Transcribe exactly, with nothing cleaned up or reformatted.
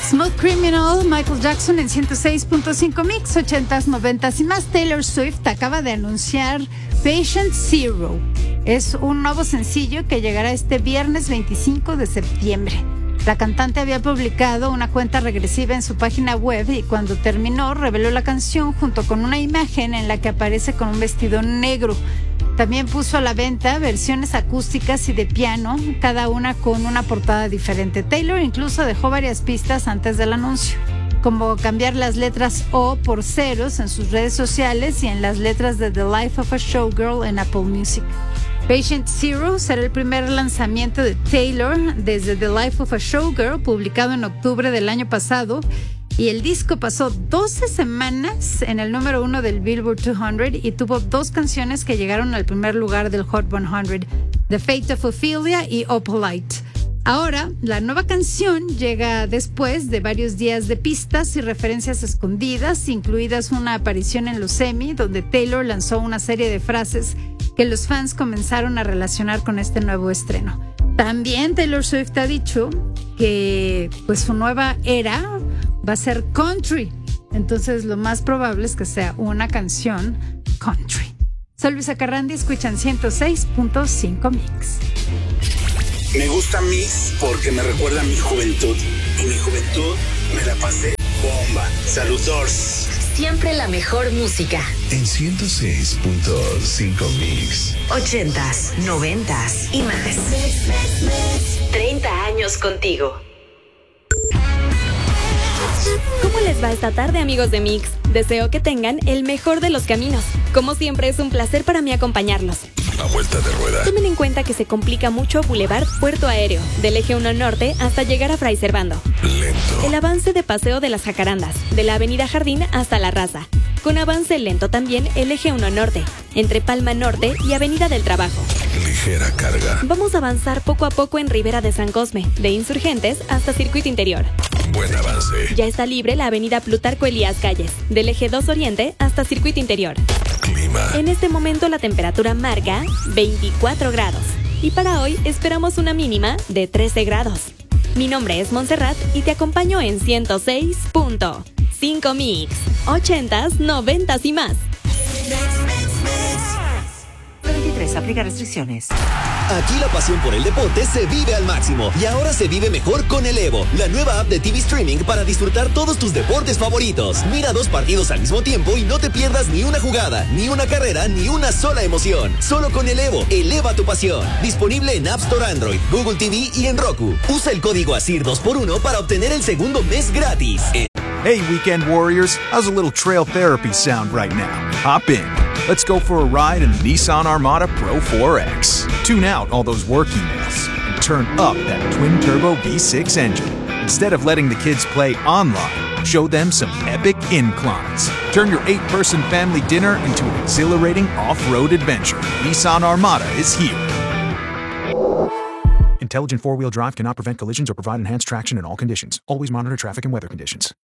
Smooth Criminal, Michael Jackson en ciento seis punto cinco Mix, ochentas, noventas y más. Taylor Swift acaba de anunciar Patient Zero. Es un nuevo sencillo que llegará este viernes veinticinco de septiembre. La cantante había publicado una cuenta regresiva en su página web y cuando terminó reveló la canción junto con una imagen en la que aparece con un vestido negro. También puso a la venta versiones acústicas y de piano, cada una con una portada diferente. Taylor incluso dejó varias pistas antes del anuncio, como cambiar las letras O por ceros en sus redes sociales y en las letras de The Life of a Showgirl en Apple Music. Patient Zero será el primer lanzamiento de Taylor desde The Life of a Showgirl, publicado en octubre del año pasado, y el disco pasó doce semanas en el número uno del Billboard doscientos y tuvo dos canciones que llegaron al primer lugar del Hot cien, The Fate of Ophelia y Opalite. Ahora, la nueva canción llega después de varios días de pistas y referencias escondidas, incluidas una aparición en los Emmy, donde Taylor lanzó una serie de frases que los fans comenzaron a relacionar con este nuevo estreno. También Taylor Swift ha dicho que pues su nueva era va a ser country, entonces lo más probable es que sea una canción country. Soy Luisa Carrandi, escuchan ciento seis punto cinco Mix. Me gusta Mix porque me recuerda a mi juventud. Y mi juventud me la pasé bomba. Saludos. Siempre la mejor música. En ciento seis punto cinco Mix. Ochentas, noventas y más. treinta años contigo. ¿Cómo les va esta tarde, amigos de Mix? Deseo que tengan el mejor de los caminos. Como siempre, es un placer para mí acompañarlos. A vuelta de rueda. Tomen en cuenta que se complica mucho Boulevard Puerto Aéreo, del eje uno Norte hasta llegar a Fray Servando. Lento. El avance de Paseo de las Jacarandas, de la Avenida Jardín hasta La Raza. Con avance lento también el eje uno Norte, entre Palma Norte y Avenida del Trabajo. Ligera carga. Vamos a avanzar poco a poco en Ribera de San Cosme, de Insurgentes hasta Circuito Interior. Buen avance. Ya está libre la Avenida Plutarco Elías Calles, del eje dos Oriente hasta Circuito Interior. Clima. En este momento la temperatura marca veinticuatro grados y para hoy esperamos una mínima de trece grados. Mi nombre es Montserrat y te acompaño en ciento seis punto cinco Mix, ochentas, noventas y más. veintitrés, aplica restricciones. Aquí la pasión por el deporte se vive al máximo y ahora se vive mejor con el Evo, la nueva app de T V Streaming para disfrutar todos tus deportes favoritos. Mira dos partidos al mismo tiempo y no te pierdas ni una jugada, ni una carrera, ni una sola emoción. Solo con el Evo, eleva tu pasión. Disponible en App Store Android, Google T V y en Roku. Usa el código ASIR dos por uno para obtener el segundo mes gratis. Hey, Weekend Warriors, how's a little trail therapy sound right now? Hop in. Let's go for a ride in the Nissan Armada Pro four X. Tune out all those work emails and turn up that twin-turbo V six engine. Instead of letting the kids play online, show them some epic inclines. Turn your eight-person family dinner into an exhilarating off-road adventure. Nissan Armada is here. Intelligent four-wheel drive cannot prevent collisions or provide enhanced traction in all conditions. Always monitor traffic and weather conditions.